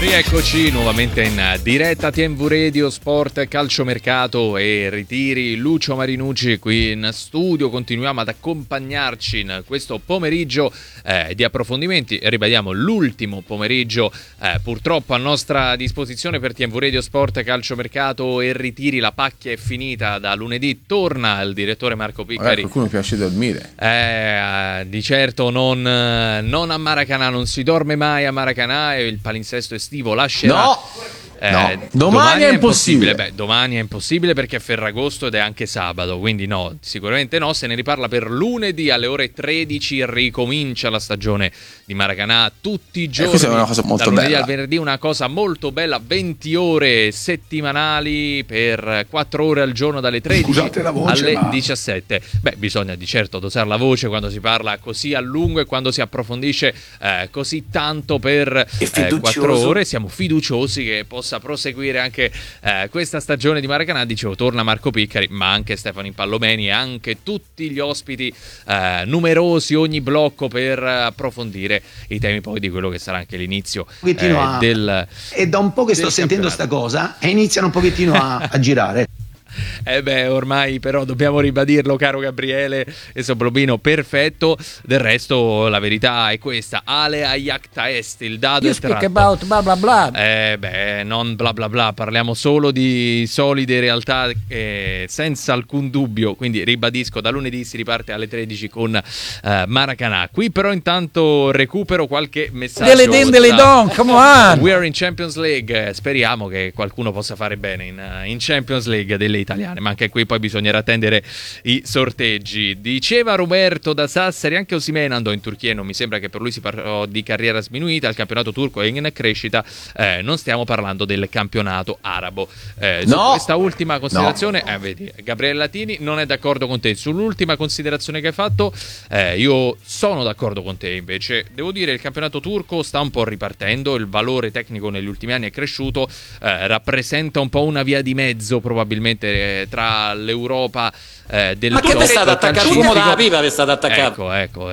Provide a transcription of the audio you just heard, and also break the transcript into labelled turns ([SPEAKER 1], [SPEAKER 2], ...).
[SPEAKER 1] Rieccoci nuovamente in diretta TMV Radio Sport Calciomercato e Ritiri. Lucio Marinucci qui in studio, continuiamo ad accompagnarci in questo pomeriggio di approfondimenti. Ribadiamo l'ultimo pomeriggio purtroppo a nostra disposizione per TMV Radio Sport Calciomercato e Ritiri. La pacchia è finita, da lunedì torna il direttore Marco Piccari.
[SPEAKER 2] Qualcuno piace dormire.
[SPEAKER 1] Di certo non a Maracanã, non si dorme mai a Maracanã, e il palinsesto estivo lascerà.
[SPEAKER 2] No, domani è impossibile.
[SPEAKER 1] Beh, domani è impossibile perché è Ferragosto ed è anche sabato, quindi no, sicuramente no. Se ne riparla per lunedì alle ore 13, ricomincia la stagione di Maracanã tutti i giorni.
[SPEAKER 2] Questa è una cosa molto
[SPEAKER 1] dal lunedì
[SPEAKER 2] bella.
[SPEAKER 1] al venerdì, una cosa molto bella, 20 ore settimanali per 4 ore al giorno dalle 13 alle 17. Beh, bisogna di certo dosare la voce quando si parla così a lungo e quando si approfondisce così tanto per 4 ore. Siamo fiduciosi che possa proseguire anche questa stagione di Maracanã. Dicevo, torna Marco Piccari, ma anche Stefano Impallomeni e anche tutti gli ospiti numerosi, ogni blocco, per approfondire i temi poi di quello che sarà anche l'inizio del.
[SPEAKER 3] È da un po' che sto sentendo sta cosa e iniziano un pochettino a girare.
[SPEAKER 1] Ormai però dobbiamo ribadirlo, caro Gabriele e Soblobino, perfetto. Del resto la verità è questa: Ale Ayakta Est, il dado è tratto.
[SPEAKER 4] About bla bla bla.
[SPEAKER 1] Non bla bla bla, parliamo solo di solide realtà, senza alcun dubbio. Quindi ribadisco, da lunedì si riparte alle 13 con Maracanã. Qui però intanto recupero qualche messaggio.
[SPEAKER 4] Delle don, come on.
[SPEAKER 1] We are in Champions League. Speriamo che qualcuno possa fare bene in Champions League delle italiane, ma anche qui poi bisognerà attendere i sorteggi. Diceva Roberto da Sassari, anche Osimhen andò in Turchia e non mi sembra che per lui si parlò di carriera sminuita. Il campionato turco è in crescita, non stiamo parlando del campionato arabo. Su questa ultima considerazione, vedi, Gabriele Latini non è d'accordo con te. Sull'ultima considerazione che hai fatto, io sono d'accordo con te. Invece devo dire, il campionato turco sta un po' ripartendo, il valore tecnico negli ultimi anni è cresciuto, rappresenta un po' una via di mezzo probabilmente tra l'Europa del
[SPEAKER 5] ma che è stato attaccato come da pipa, è stato attaccato.
[SPEAKER 1] Ecco,